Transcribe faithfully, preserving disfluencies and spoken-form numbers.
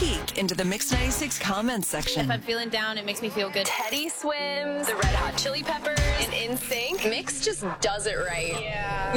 peek into the Mix ninety-six comments section. If I'm feeling down, it makes me feel good. Teddy Swims, the Red Hot Chili Peppers, and N Sync. Mix just does it right. Yeah.